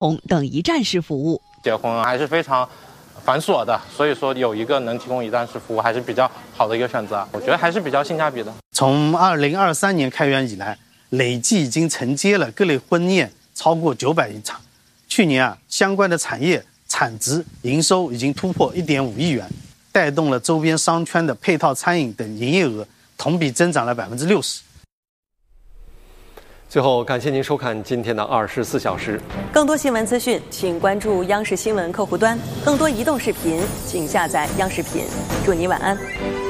等一站式服务。 结婚还是非常繁琐的，所以说有一个能提供一站式服务还是比较好的一个选择，我觉得还是比较性价比的。 从2023年开园以来，累计已经承接了各类婚宴超过900余场。去年相关的产业产值营收已经突破1.5亿元，带动了周边商圈的配套餐饮等营业额同比增长了60%。 最后，感谢您收看今天的24小时。 更多新闻资讯，请关注央视新闻客户端。更多移动视频，请下载央视频。祝您晚安。